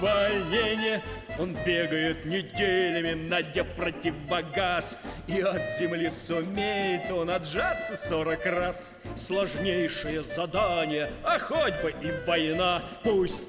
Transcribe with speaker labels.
Speaker 1: Оленя. Он бегает неделями, надев противогаз, и от земли сумеет он отжаться 40 раз. Сложнейшее задание, а хоть бы и война. Пусть